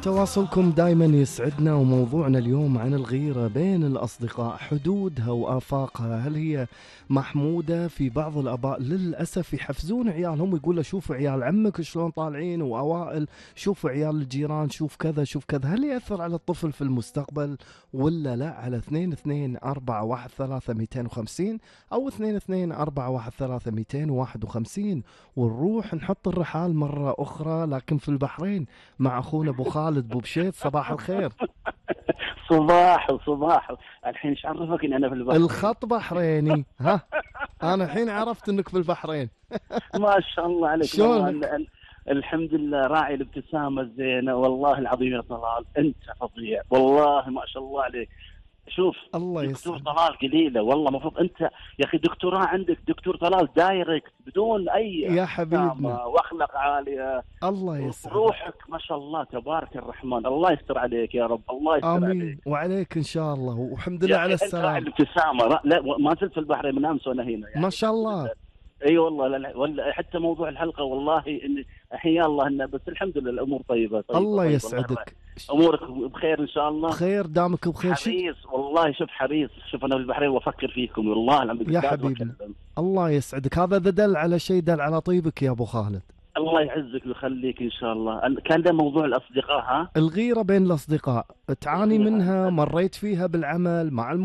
تواصلكم دائما يسعدنا، وموضوعنا اليوم عن الغيرة بين الأصدقاء، حدودها وآفاقها. هل هي محمودة؟ في بعض الآباء للأسف يحفزون عيالهم ويقول له شوفوا عيال عمك شلون طالعين وأوائل، شوفوا عيال الجيران، شوف كذا شوف كذا. هل يأثر على الطفل في المستقبل ولا لا؟ على 22 4 1 3 250 أو 22 4 1 3 251. ونروح نحط الرحال مرة أخرى لكن في البحرين مع أخونا أبو خالد أبو بشيت. صباح الخير. صباح الحين ايش عرفك ان انا في البحرين؟ الخط بحريني. ها، أنا الحين عرفت إنك في البحرين. ما شاء الله عليك. شلونك؟ الحمد لله، راعي الابتسامه الزينه والله العظيم يا طلال، انت فظيع والله ما شاء الله عليك. شوف، الله دكتور يسعدك. طلال قليله والله، المفروض انت يا اخي دكتوراه عندك دكتور طلال دايركت بدون اي يا ابتسامه حبيبنا. واخلاق عاليه. الله يسعدك. روحك ما شاء الله تبارك الرحمن، الله يستر عليك يا رب، الله يستر عليك. آمين وعليك إن شاء الله، والحمد يا لله اخي على انت راعي السلام. الابتسامه، لا ما زلت في البحرين من امس وانا هنا ما يعني. شاء الله. اي والله، لا ولا حتى موضوع الحلقه والله اني حيا الله إنه بس الحمد لله الامور طيبه الله طيبه. يسعدك. امورك بخير ان شاء الله. بخير، دامك بخير. حريص والله، شوف حريص، شوف انا في البحرين وافكر فيكم والله العظيم يا بالذات حبيبنا. وأكلم. الله يسعدك. هذا دل على شيء، دل على طيبك يا أبو خالد. الله يعزك ويخليك ان شاء الله. كان ده موضوع الاصدقاء، ها؟ الغيرة بين الأصدقاء تعاني منها، مريت فيها بالعمل مع